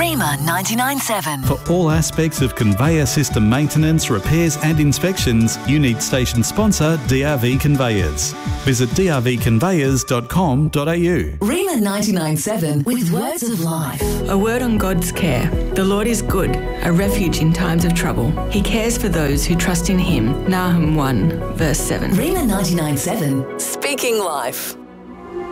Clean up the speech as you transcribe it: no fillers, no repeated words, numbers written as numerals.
Rima 99.7. For all aspects of conveyor system maintenance, repairs and inspections, you need station sponsor DRV Conveyors. Visit drvconveyors.com.au. Rima 99.7 with words of life. A word on God's care. The Lord is good, a refuge in times of trouble. He cares for those who trust in him. Nahum 1, verse 7. Rima 99.7, speaking life.